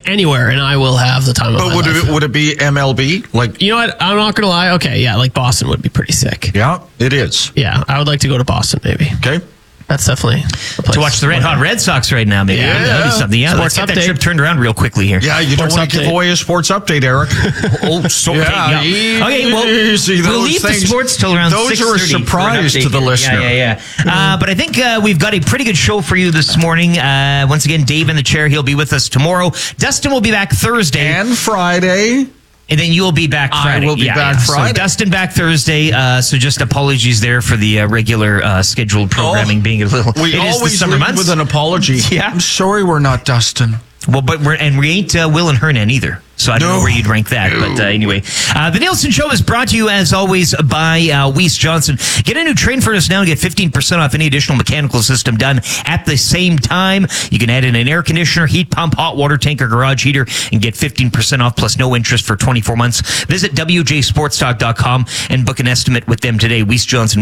anywhere, and I will have the time of my life. Would it be MLB? Like, you know what? I'm not gonna lie. Okay, yeah, like Boston would be pretty sick. Yeah, it is. Yeah, I would like to go to Boston, maybe. Okay. That's definitely a place to watch the Red Hot Red Sox right now, maybe. Yeah. That'd be something. Yeah, let's Sports get that update. trip turned around real quickly here. Yeah, you don't want to give away a sports update, Eric. Yeah. Okay, well, easy, we'll leave the sports till around 6:30. Those are a surprise to the listener. Yeah. But I think we've got a pretty good show for you this morning. Once again, Dave in the chair. He'll be with us tomorrow. Dustin will be back Thursday. And Friday. And then you'll be back Friday. I will be back Friday. So Dustin back Thursday. So just apologies there for the regular scheduled programming being a little. We always lead with an apology. Yeah. I'm sorry we're not Dustin. Well, but we ain't Will and Hernan either. So I don't know where you'd rank that. But anyway, the Nielsen Show is brought to you, as always, by Weiss Johnson. Get a new train furnace now and get 15% off any additional mechanical system done at the same time. You can add in an air conditioner, heat pump, hot water tank, or garage heater and get 15% off plus no interest for 24 months. Visit WJSportsTalk.com and book an estimate with them today. Weiss Johnson.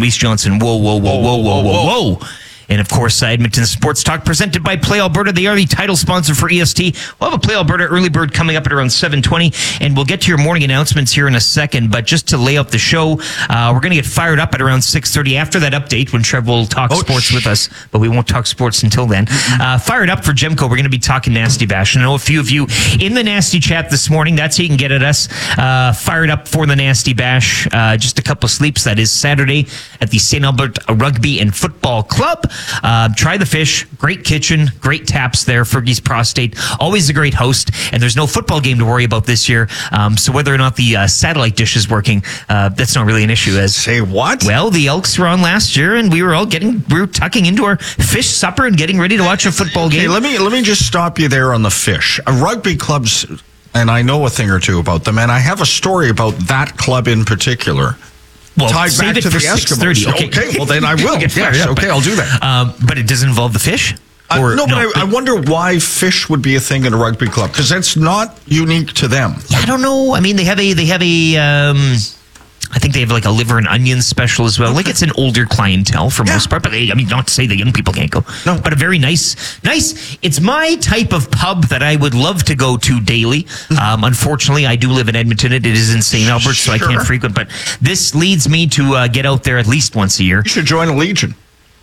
Whoa. And, of course, Edmonton Sports Talk presented by Play Alberta. They are the title sponsor for EST. We'll have a Play Alberta early bird coming up at around 7:20, and we'll get to your morning announcements here in a second. But just to lay out the show, we're going to get fired up at around 6:30 after that update when Trev will talk sports with us, but we won't talk sports until then. Fired up for Jimco. We're going to be talking Nasty Bash. I know a few of you in the Nasty Chat this morning. That's how you can get at us. Fired up for the Nasty Bash. Just a couple of sleeps. That is Saturday at the St. Albert Rugby and Football Club. Try the fish. Great kitchen. Great taps there. Fergie's Prostate. Always a great host. And there's no football game to worry about this year. So whether or not the satellite dish is working, that's not really an issue. Say what? Well, the Elks were on last year, and we were tucking into our fish supper and getting ready to watch a football game. Okay, let me just stop you there on the fish. Rugby clubs, and I know a thing or two about them, and I have a story about that club in particular. Well, tied save back it to for the 6:30. Eskimos. Okay, well then I will. Yes, okay, I'll do that. But it doesn't involve the fish? I wonder why fish would be a thing in a rugby club, because that's not unique to them. Yeah, I don't know. I mean, they have a I think they have like a liver and onions special as well. Like it's an older clientele for most part, but not to say the young people can't go. No, but a very nice. It's my type of pub that I would love to go to daily. Unfortunately, I do live in Edmonton. It is in St. Albert, so I can't frequent. But this leads me to get out there at least once a year. You should join a Legion.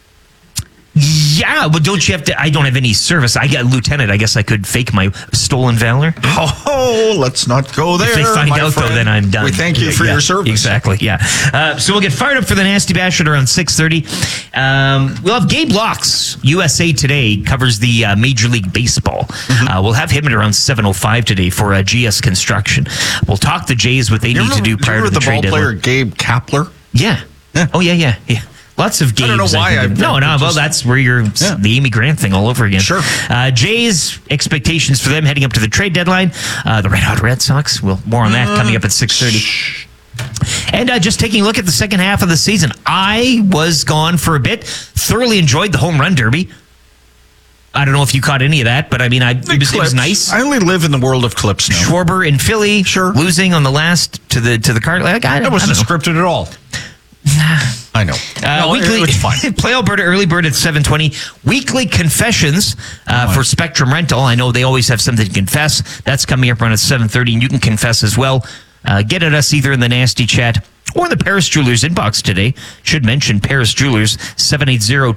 Yeah, but don't you have to? I don't have any service. I got lieutenant. I guess I could fake my stolen valor. Oh, let's not go there. If they find out, though, then I'm done. We thank you for your service. Exactly, yeah. So we'll get fired up for the Nasty Bash at around 6:30. We'll have Gabe Locks. USA Today covers the Major League Baseball. We'll have him at around 7:05 today for GS Construction. We'll talk the Jays what they need to do prior to the trade deadline. Remember the ball player Gabe Kapler? Yeah. Oh, yeah. Lots of Gabes. I don't know why. Well, that's where you're the Amy Grant thing all over again. Sure. Jays, expectations for them heading up to the trade deadline. The Red Hot Red Sox. More on that coming up at 6:30. And just taking a look at the second half of the season. I was gone for a bit. Thoroughly enjoyed the home run derby. I don't know if you caught any of that, but it was nice. I only live in the world of clips now. Schwarber in Philly, losing on the last to the Cardinals. That wasn't scripted at all. I know. Weekly, it's fine. Play Alberta early bird at 7:20. Weekly confessions for Spectrum Rental. I know they always have something to confess. That's coming up around at 7:30, and you can confess as well. Get at us either in the Nasty Chat or the Paris Jewelers inbox today. Should mention Paris Jewelers,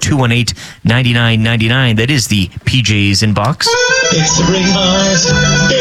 780-218-9999. That is the PJ's inbox. It's Spring Heart.